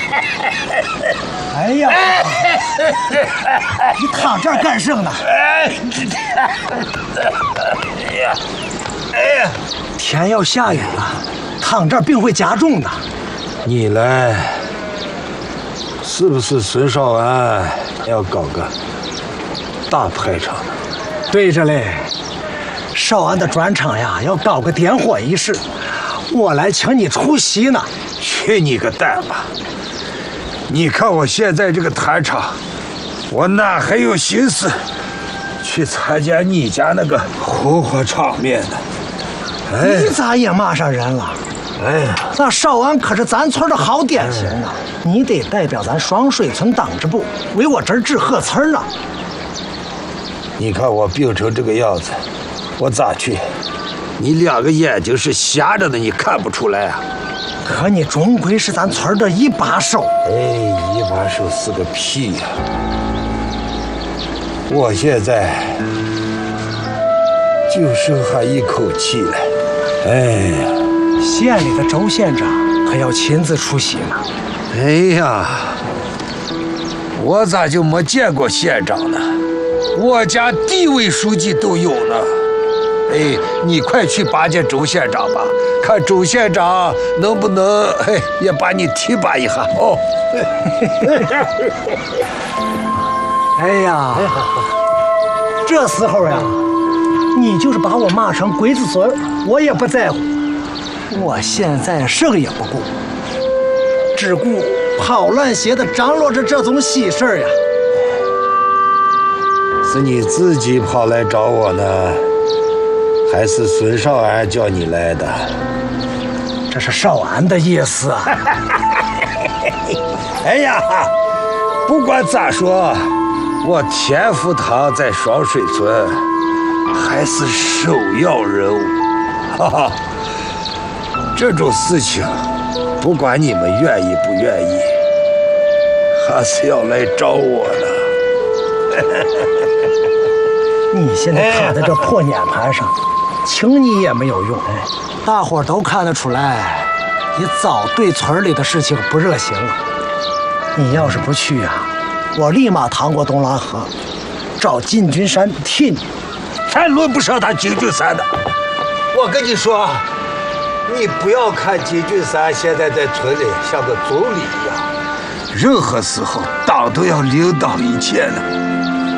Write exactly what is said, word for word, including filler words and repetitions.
哎呀，你躺这儿干甚呢？ 哎呀，哎呀， 天要下雨了，躺这儿病会加重的。 你来，是不是孙少安要搞个大排场呢？ 对着嘞，少安的专场呀，要搞个点火仪式，我来请你出席呢。 去你个蛋吧！你看我现在这个弹场，我哪还有心思去参加你家那个红火场面呢？ 哎，你咋也骂上人了？ 哎呀， 那少安可是咱村的好典型啊！你得代表咱双水村党支部为我这儿致贺词呢。 你看我病成这个样子，我咋去？你两个眼睛是瞎着的，你看不出来啊？ 可你终归是咱村的一把手。 哎，一把手是个屁呀！我现在就剩下一口气了。哎呀， 县里的周县长可要亲自出席呢。 哎呀，我咋就没见过县长呢？我家地委书记都有呢。哎，你快去巴结周县长吧，看周县长能不能哎也把你提拔一下哦。 哎呀，这时候呀，你就是把我骂成鬼子孙，我也不在乎。我现在什么也不顾，只顾跑乱邪的张罗着这种喜事儿呀。 是你自己跑来找我呢，还是孙少安叫你来的？ 这是少安的意思啊。 哎呀，不管咋说，我田福堂在双水村还是首要任务。哈哈，这种事情，不管你们愿意不愿意，还是要来找我的。 你现在躺在这破碾盘上，请你也没有用。大伙都看得出来，你早对村里的事情不热心了。你要是不去啊，我立马趟过东兰河，找金君山替你。 还轮不上他金俊山的。我跟你说，你不要看金俊山现在在村里像个总理一样，任何时候党都要领导一切的。